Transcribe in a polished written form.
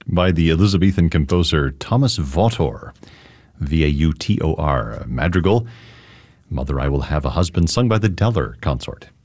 by the Elizabethan composer Thomas Vautor, Vautor, madrigal. Mother, I Will Have a Husband, sung by the Deller Consort.